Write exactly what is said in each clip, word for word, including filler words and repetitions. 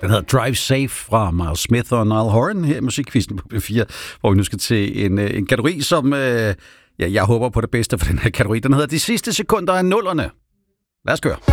Den hedder Drive Safe fra Miles Smith og Niall Horan her i Musikquizzen på P fire, hvor vi nu skal til en, en kategori, som øh, ja, jeg håber på det bedste for den her kategori. Den hedder De sidste sekunder af nullerne. Lad os køre.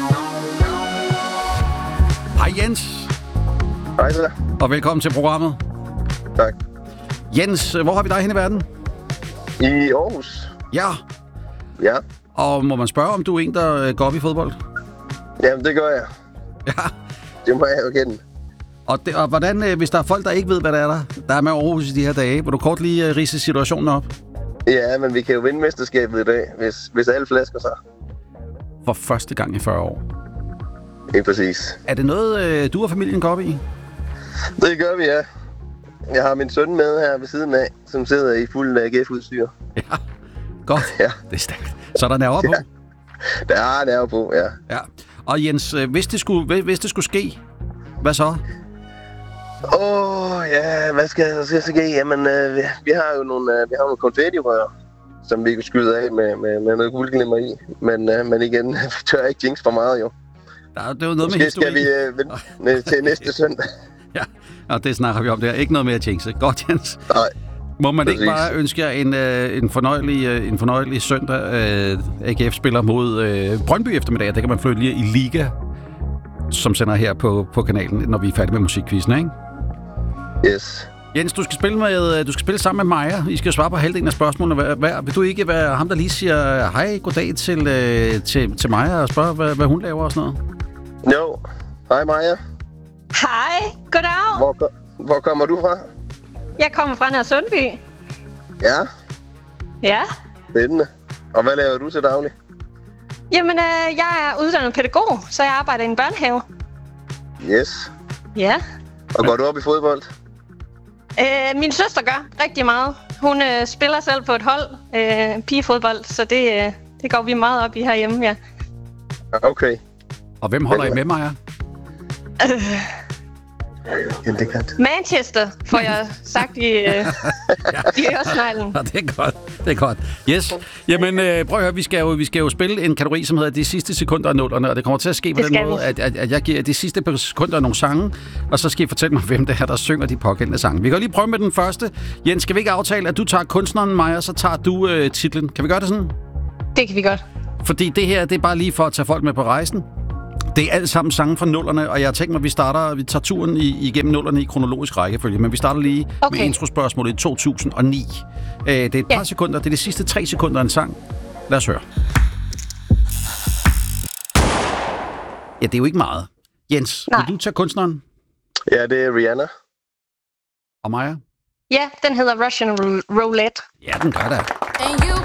Hej Jens. Hej så. Og velkommen til programmet. Tak. Jens, hvor har vi dig hen i verden? I Aarhus. Ja. Ja. Og må man spørge, om du er en, der går op i fodbold? Jamen, det gør jeg. Ja. Det må jeg jo kende. Og, det, og hvordan, hvis der er folk, der ikke ved, hvad der er der, der er med Aarhus i de her dage, vil du kort lige uh, ridse situationen op? Ja, men vi kan jo vinde mesterskabet i dag, hvis, hvis alle flasker sig. For første gang i fyrre år. Ikke præcis. Er det noget, uh, du og familien går op i? Det gør vi, ja. Jeg har min søn med her ved siden af, som sidder i fuld A G F-udstyr. Ja, godt. Ja. Det er stærkt. Så er der nerver på? Ja. Der er nerver på, ja. Ja. Og Jens, hvis det skulle, hvis det skulle ske, hvad så? Åh, oh, ja, hvad skal der så ske? Jamen, øh, vi, vi har jo nogle, øh, vi har nogle konfettirør, som vi kan skyde af med, med, med noget guldglimmer i. Men, øh, men igen, vi tør ikke jinx for meget, jo. Der er, det er jo noget Måske med historien. skal vi øh, vente til næste søndag. Ja, og det snakker vi om der. Ikke noget mere at jinxe. Godt, Jens. Nej. Må man Præcis. ikke bare ønske jer en, øh, en, fornøjelig, øh, en fornøjelig søndag? Øh, A G F spiller mod øh, Brøndby eftermiddag. Det kan man følge i Liga, som sender her på, på kanalen, når vi er færdige med musikquizzen, ikke? Yes. Jens, du skal spille med, du skal spille sammen med Maja. I skal svare på halvdelen af spørgsmålene hver. hver. Vil du ikke være ham, der lige siger hej, goddag til, øh, til, til Maja og spørge, hvad, hvad hun laver og sådan noget? Jo. Hej Maja. Hej, goddag. Hvor, hvor kommer du fra? Jeg kommer fra Nørre Sundby. Ja. Ja. Spændende. Og hvad laver du til daglig? Jamen, øh, jeg er uddannet pædagog, så jeg arbejder i en børnehave. Yes. Ja. Og går du op i fodbold? Øh, min søster gør rigtig meget. Hun øh, spiller selv på et hold, øh, pigefodbold, så det, øh, det går vi meget op i herhjemme, ja. Okay. Og hvem holder I med, Maja? Øh, Ja, det kan. Manchester, får jeg sagt i, øh, i øresneglen. Ja, det er godt. Det er godt. Yes. Jamen, øh, prøv at høre, vi skal, jo, vi skal jo spille en kategori, som hedder De sidste sekunder af nullerne, og det kommer til at ske på Det den skal måde, at, at, at jeg giver de sidste par sekunder nogle sange, og så skal I fortælle mig, hvem det er, der synger de pågældende sange. Vi kan lige prøve med den første. Jens, skal vi ikke aftale, at du tager kunstneren, Maja, så tager du øh, titlen? Kan vi gøre det sådan? Det kan vi godt. Fordi det her, det er bare lige for at tage folk med på rejsen. Det er alt sammen sange fra nullerne, og jeg har tænkt mig, at vi starter, vi tager turen i, igennem nullerne i kronologisk rækkefølge, men vi starter lige Okay. med introspørgsmålet i to tusind og ni. Øh, det er et Ja. par sekunder, det er de sidste tre sekunder af en sang. Lad os høre. Ja, det er jo ikke meget. Jens, Nej. vil du tage kunstneren? Ja, det er Rihanna. Og Maja? Ja, den hedder Russian Roulette. Ja, den gør det. And you